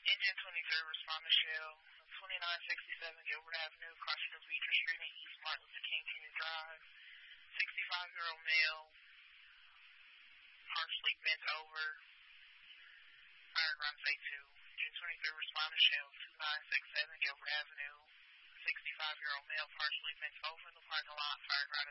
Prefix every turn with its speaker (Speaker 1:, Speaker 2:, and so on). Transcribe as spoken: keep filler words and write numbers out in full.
Speaker 1: Engine twenty-three, respond to Shell, twenty-nine sixty-seven Gilbert Avenue, crossing of Beecher Street and East Martin Luther King Junior Drive. sixty-five-year-old male, partially bent over, fired around say two. Engine twenty-three, respond to Shell, twenty-nine sixty-seven Gilbert Avenue, sixty-five-year-old male, partially bent over in the parking lot, fired right